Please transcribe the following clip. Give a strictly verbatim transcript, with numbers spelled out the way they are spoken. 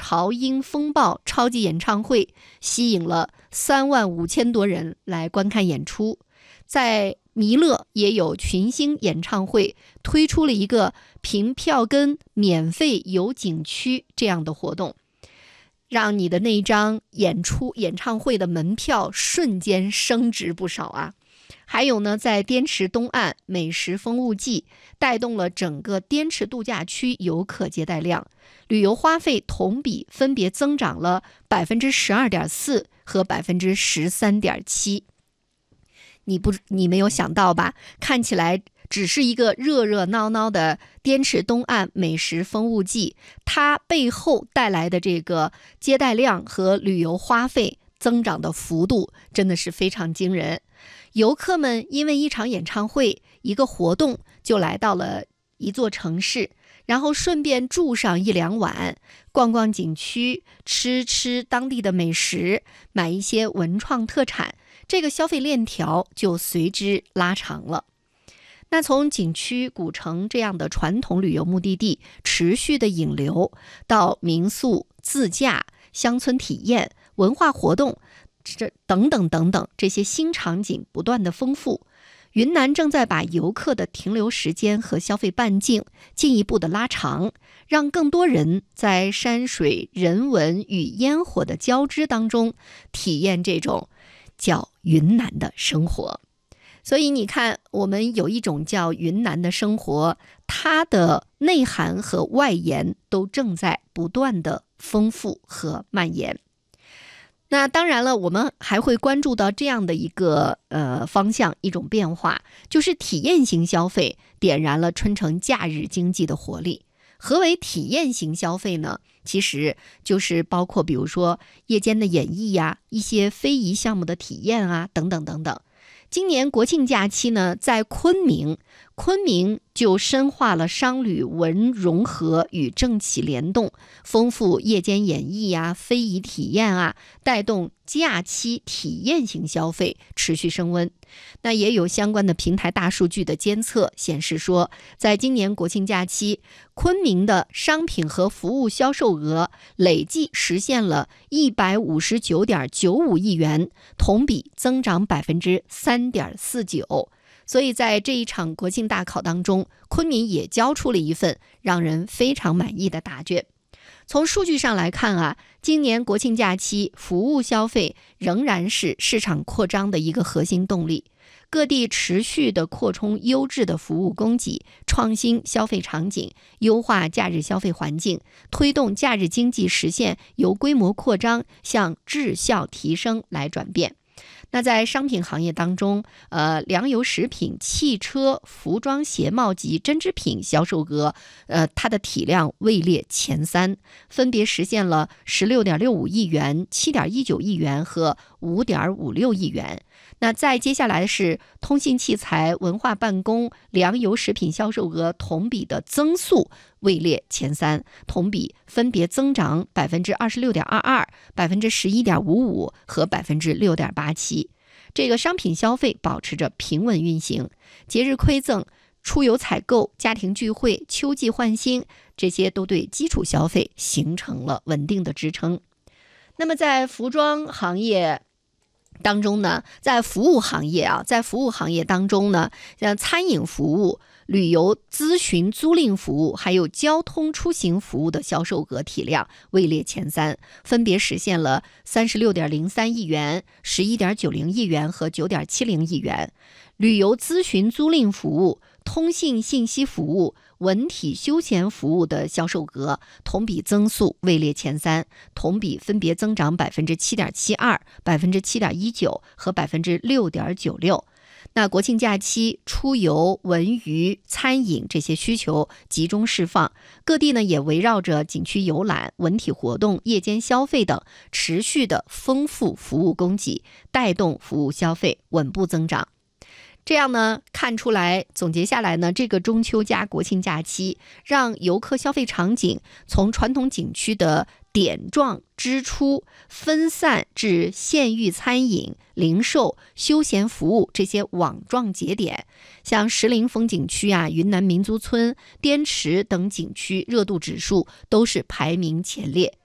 潮音风暴超级演唱会，吸引了三万五千多人来观看演出。在弥勒也有群星演唱会，推出了一个凭票根免费游景区这样的活动，让你的那一张演出演唱会的门票瞬间升值不少啊！还有呢，在滇池东岸美食风物季带动了整个滇池度假区游客接待量，旅游花费同比分别增长了 百分之十二点四 和 百分之十三点七。你不你没有想到吧？看起来只是一个热热闹闹的滇池东岸美食风物季，它背后带来的这个接待量和旅游花费增长的幅度真的是非常惊人。游客们因为一场演唱会、一个活动就来到了一座城市，然后顺便住上一两晚，逛逛景区，吃吃当地的美食，买一些文创特产，这个消费链条就随之拉长了。那从景区、古城这样的传统旅游目的地持续的引流，到民宿、自驾、乡村体验、文化活动，这等等等等，这些新场景不断的丰富。云南正在把游客的停留时间和消费半径进一步的拉长，让更多人在山水、人文与烟火的交织当中体验这种叫云南的生活。所以你看，我们有一种叫云南的生活，它的内涵和外延都正在不断的丰富和蔓延。那当然了，我们还会关注到这样的一个呃方向，一种变化，就是体验型消费点燃了春城假日经济的活力。何为体验型消费呢？其实就是包括比如说夜间的演艺呀、一些非遗项目的体验啊，等等等等。今年国庆假期呢，在昆明，昆明就深化了商旅文融合与政企联动，丰富夜间演艺啊、非遗体验啊，带动假期体验型消费持续升温。那也有相关的平台大数据的监测显示说，在今年国庆假期，昆明的商品和服务销售额累计实现了一百五十九点九五亿元，同比增长百分之三点四九。所以在这一场国庆大考当中，昆明也交出了一份让人非常满意的答卷。从数据上来看啊，今年国庆假期服务消费仍然是市场扩张的一个核心动力。各地持续的扩充优质的服务供给，创新消费场景，优化假日消费环境，推动假日经济实现由规模扩张向质效提升来转变。那在商品行业当中，呃，粮油食品、汽车、服装、鞋帽及针织品销售额，呃，它的体量位列前三，分别实现了十六点六五亿元、七点一九亿元和五点五六亿元。那再接下来是通信器材、文化办公、粮油食品销售额同比的增速位列前三，同比分别增长百分之二十六点二二、百分之十一点五五和百分之六点八七。这个商品消费保持着平稳运行，节日馈赠、出游采购、家庭聚会、秋季换新，这些都对基础消费形成了稳定的支撑。那么在服装行业当中呢，在服务行业啊，在服务行业当中呢，像餐饮服务、旅游咨询租赁服务，还有交通出行服务的销售额体量位列前三，分别实现了三十六点零三亿元、十一点九零亿元和九点七零亿元。旅游咨询租赁服务、通信信息服务、文体休闲服务的销售额同比增速位列前三，同比分别增长百分之七点七二、百分之七点一九和百分之六点九六。那国庆假期出游、文娱、餐饮这些需求集中释放，各地呢也围绕着景区游览、文体活动、夜间消费等，持续的丰富服务供给，带动服务消费稳步增长。这样呢，看出来，总结下来呢，这个中秋加国庆假期，让游客消费场景从传统景区的点状支出分散至县域餐饮、零售、休闲服务这些网状节点，像石林风景区啊、云南民族村、滇池等景区热度指数都是排名前列。